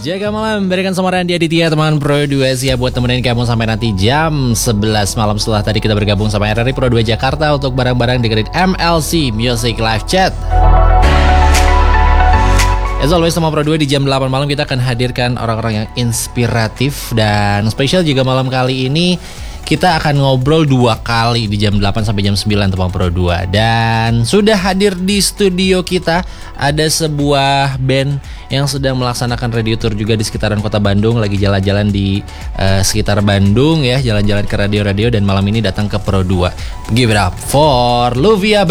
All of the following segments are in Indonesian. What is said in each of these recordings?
Jaga malam, berikan sama Randy Aditya, teman Pro 2 siap buat temenin kamu sampai nanti jam 11 malam. Setelah tadi kita bergabung sama RRI Pro 2 Jakarta untuk bareng-bareng dengerin MLC Music Live Chat. As always, sama Pro 2 di jam 8 malam kita akan hadirkan orang-orang yang inspiratif. Dan spesial juga malam kali ini kita akan ngobrol 2 kali di jam 8 sampai jam 9 teman Pro 2. Dan sudah hadir di studio kita ada sebuah band yang sedang melaksanakan radio tour juga di sekitaran kota Bandung. Lagi jalan-jalan di sekitar Bandung ya, jalan-jalan ke radio-radio. Dan malam ini datang ke Pro 2. Give it up for Luvia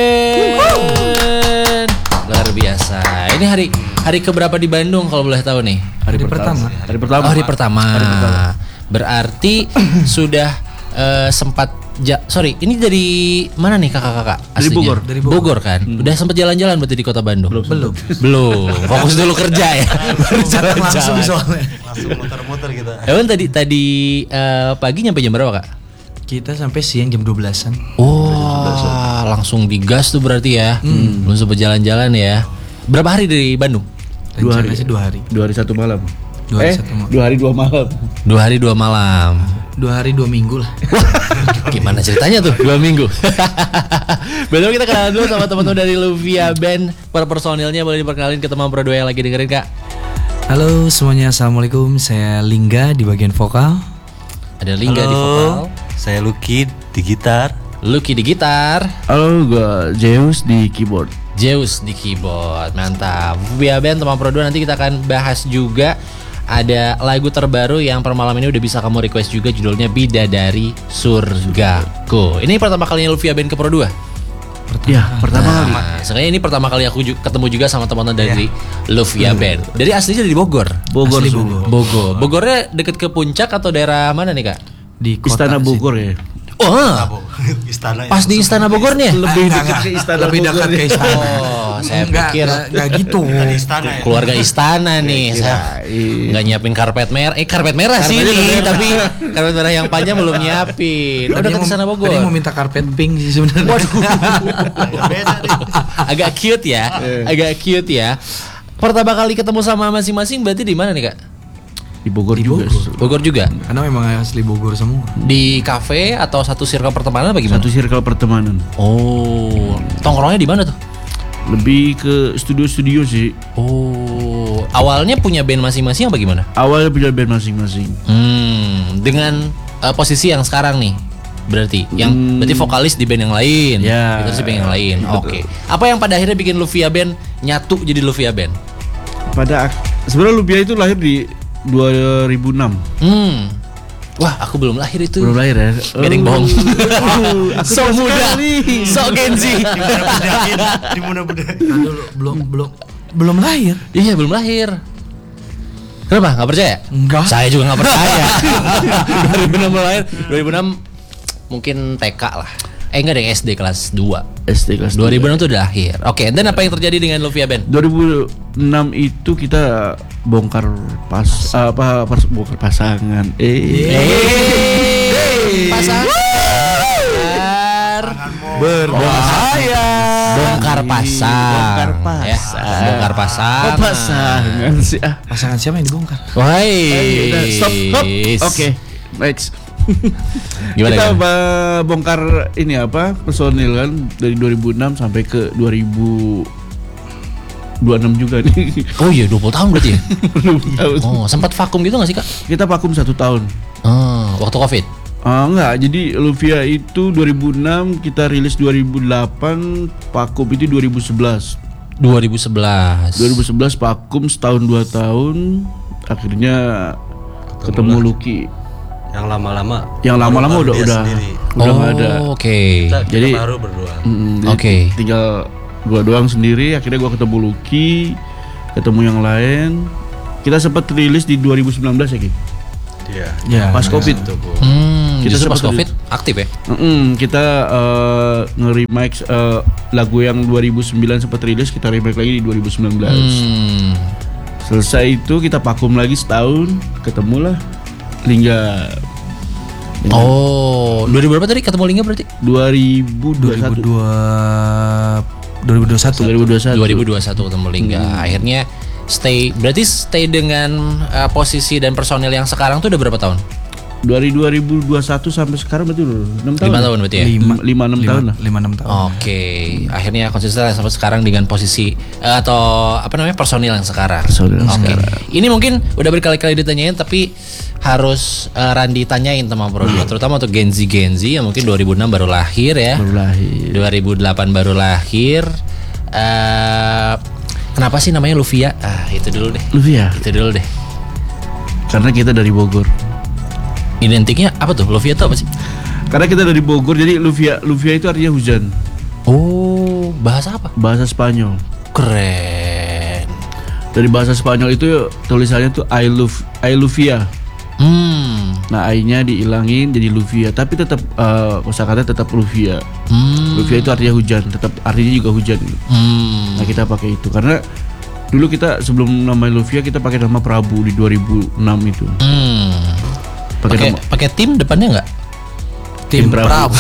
Band. Luar biasa. Ini hari keberapa di Bandung kalau boleh tahu nih? Hari pertama. Oh, hari pertama. Berarti sudah sempat ini dari mana nih kakak-kakak? Aslinya? Dari Bogor Kan? Udah sempat jalan-jalan berarti di kota Bandung? Belum. Fokus dulu kerja ya. Langsung soalnya. Langsung muter-muter kita. Emang tadi pagi nyampe jam berapa, Kak? Kita sampai siang jam 12-an. Oh, langsung digas tuh berarti ya. Belum sempat jalan-jalan ya. Berapa hari dari Bandung? 2 hari. 2 hari. 2 hari 1 malam. 2 hari 1 malam. 2 hari 2 malam. 2 hari 2 malam. 2 hari 2 minggu lah. Gimana ceritanya tuh 2 minggu? Betul, kita kenalan dulu sama teman-teman dari Luvia Band. Para personilnya boleh diperkenalin ke teman Pro 2 yang lagi dengerin, Kak. Halo semuanya, assalamualaikum. Saya Lingga di bagian vokal. Ada Lingga di vokal, Saya Lucky di gitar. Lucky di gitar, Halo, gue Zeus di keyboard. Zeus di keyboard. Mantap. Luvia Band teman Pro 2, nanti kita akan bahas juga. Ada lagu terbaru yang per malam ini udah bisa kamu request juga, judulnya Bidadari Surgaku. Ini pertama kalinya Luvia Band ke Pro 2? Pertama kali. Sebenarnya ini pertama kali aku ketemu juga sama teman-teman dari Luvia Band. Dari aslinya dari Bogor. Asli Bogor. Bogornya deket ke puncak atau daerah mana nih, Kak? Di kota Istana sih. Bogor ya. Oh, Istana. pas di Istana Bogor nih ya? Lebih dekat ke Istana Lebih dekat Bogor ke ya. istana. Oh, saya Enggak gitu. Di istana ya. keluarga istana nih. Saya nggak nyiapin karpet merah. Karpet merah sih nih, tapi karpet merah yang panjang belum nyiapin. Udah ke Istana Bogor. Tadi mau minta karpet pink sih sebenarnya. Beda nih. Agak cute ya. Pertama kali ketemu sama masing-masing berarti di mana nih, Kak? Di Bogor Di juga. Bogor. Bogor juga. Karena memang asli Bogor semua. Di kafe atau satu circle pertemanan apa gimana? Satu circle pertemanan. Oh, tongkrongnya di mana tuh? Lebih ke studio-studio sih. Oh, awalnya punya band masing-masing apa gimana? Awalnya punya band masing-masing. Dengan posisi yang sekarang nih, berarti berarti vokalis di band yang lain, Ya, gitaris di band yang lain. betul. Oke. Apa yang pada akhirnya bikin Luvia Band nyatu jadi Luvia Band? Sebenarnya Luvia itu lahir di 2006. Wah, aku belum lahir itu. Belum lahir ya. Gading bohong. Aku So tua muda, sekali. so Gen Z. Dimudah-mudahin. Belum lahir. Iya, belum lahir. Kenapa? Gak percaya? Enggak. Saya juga gak percaya. 2006 lahir. 2006 mungkin TK lah. Enggak deh, SD kelas 2. SD kelas 2006 tuh udah lahir. Oke, dan apa yang terjadi dengan Luvia Band? 2006 itu kita bongkar bongkar pasangan. Pasangan. Berbahaya. Bongkar pasang. Bongkar pasang. Ya, bongkar pasang. Oh, pasangan sih. Pasangan siapa yang dibongkar? Woi. Stop. Oke. Next. Gimana? Kita bongkar ini personil kan dari 2006 sampai ke 2026 juga nih. Oh iya, 20 tahun berarti ya? 20 tahun. Oh, sempat vakum gitu gak sih, Kak? Kita vakum 1 tahun. Oh, waktu Covid. Enggak, jadi Luvia itu 2006, kita rilis 2008, vakum itu 2011. 2011 vakum setahun 2 tahun, akhirnya ketemu Lucky. Yang lama-lama Udah sendiri. nggak ada. Oke. Kita Jadi- baru berdua. Jadi Oke. tinggal gua doang sendiri. Akhirnya gua ketemu Lucky, ketemu yang lain. Kita sempat rilis di 2019 ya, Ki? Iya. Ya. Pas Covid. Kita Kita pas sempat Covid aktif ya? Kita nge-remix lagu yang 2009 sempat rilis, kita remake lagi di 2019. Selesai itu kita vakum lagi setahun, ketemulah Lingga. Oh, 2000 berapa tadi ketemu Lingga berarti? 2021. 2021. 2021 ketemu Lingga. Akhirnya berarti stay dengan posisi dan personil yang sekarang tuh udah berapa tahun? Dari 2021 sampai sekarang berarti udah 6 tahun. 5 tahun berarti ya? 5-6 tahun lah. 5-6 tahun. Oke, akhirnya konsisten sampai sekarang dengan posisi atau apa namanya personil yang sekarang. Personil yang Oke. sekarang. Ini mungkin udah berkali-kali ditanyain tapi harus Randi tanyain teman Pro 2 terutama untuk Gen Z yang mungkin 2006 baru lahir ya. Baru lahir. 2008 baru lahir. Kenapa sih namanya Luvia? Itu dulu deh. Luvia. Itu dulu deh. Karena kita dari Bogor. Identiknya apa tuh? Luvia itu apa sih? Karena kita dari Bogor, jadi Luvia itu artinya hujan. Oh, bahasa apa? Bahasa Spanyol. Keren. Dari bahasa Spanyol itu tulisannya tuh I Luvia. Nah, I-nya dihilangin jadi Luvia, tapi tetap kosakata tetap Luvia. Luvia itu artinya hujan, tetap artinya juga hujan. Nah, kita pakai itu karena dulu kita sebelum nama Luvia kita pakai nama Prabu di 2006 itu. Pakai tim depannya nggak? Tim Prabu.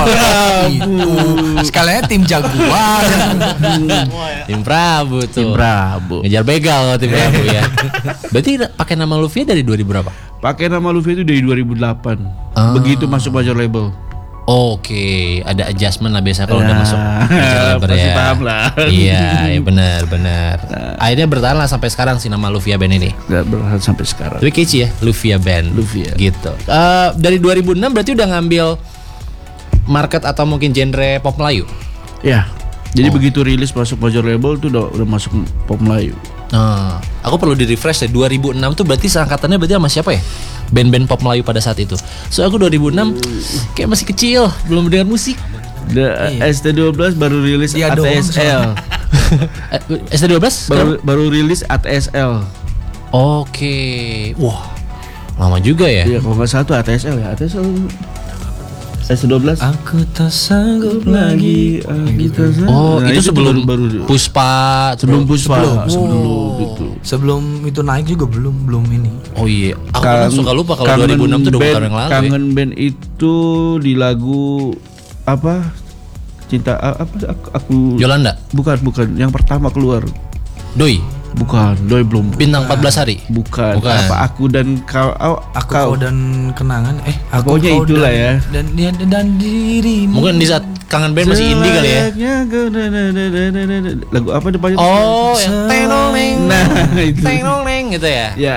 Sekalian tim Jaguar. Tim Prabu tuh. Tim Prabu. Ngejar begal kalau tim Prabu ya. Berarti pakai nama Luvia dari 2000 berapa? Pakai nama Luvia itu dari 2008. Begitu masuk major label. Oke, ada adjustment lah biasa kalau udah masuk major label pasti ya. paham lah. Iya, benar. Akhirnya bertahan lah sampai sekarang sih nama Luvia Band ini. Gak bertahan sampai sekarang. Tapi catchy ya, Luvia Band. Luvia. Gitu. Dari 2006 berarti udah ngambil market atau mungkin genre pop Melayu. Ya. Jadi begitu rilis masuk major label tuh udah masuk pop Melayu. Nah, aku perlu di refresh ya. 2006 tuh berarti seangkatannya berarti sama siapa ya? Band-band pop Melayu pada saat itu. So aku 2006 kayak masih kecil, belum mendengar musik. ST12 baru rilis Iya dong, ATSL. ST12 baru rilis ATSL. Oke. Wah, lama juga ya. Iya, kalau nggak salah tuh ATSL ya. ATSL S12. Aku tak sanggup lagi. Oh, Nah, itu sebelum baru Puspa, sebelum Puspa, Oh. sebelum itu. Sebelum itu naik juga belum ini. Oh iya, aku kan suka lupa kalau 2006 tuh 20 tahun yang lalu ya. Kangen Band itu di lagu apa? Cinta apa aku Yolanda, bukan yang pertama keluar. Doi, Bukan, Doi belum. Bintang 14 hari. Bukan. Bukan. Apa aku dan kau Kau dan kenangan. Aku Pokoknya kau itulah dan, ya. Dan dirimu. Mungkin di saat kangen band masih indie kali ya. Lagu apa depannya? Oh, yang tenong neng. Nah, itu. Tenong neng gitu ya. Ya.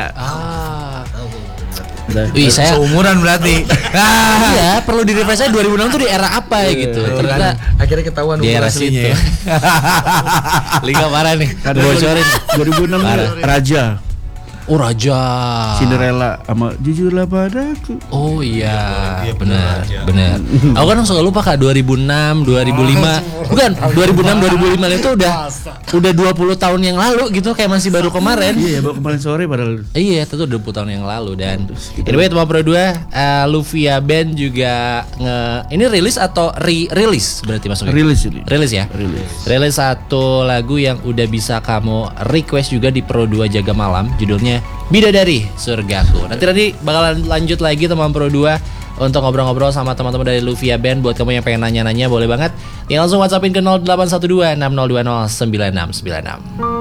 Wih, saya seumuran berarti. iya, perlu di refresh saya 2006 tuh di era apa ya gitu. Ternyata Akhirnya ketahuan di era situ. aslinya ya. Liga parah nih. Ada Bocorin. 2006 Raja, Oh, Raja. Cinderella sama Jujurlah Padaku. Oh iya, Iya, benar, benar aja. benar. Aku kan suka lupa Kak 2006, 2005. Bukan, 2006, 2005 itu udah 20 tahun yang lalu gitu, kayak masih baru kemarin. Iya, baru kemarin sore padahal. Iya, itu 20 tahun yang lalu dan anyway teman Pro 2, Luvia Band juga ini rilis atau re-release berarti masuknya? Rilis ini. Rilis ya? Rilis. Rilis satu lagu yang udah bisa kamu request juga di Pro 2 Jaga Malam, judulnya Bidadari Surgaku. Nanti bakalan lanjut lagi teman Pro 2 untuk ngobrol-ngobrol sama teman-teman dari Luvia Band. Buat kamu yang pengen nanya-nanya boleh banget. Tinggal langsung WhatsAppin ke 0812 6020 9696.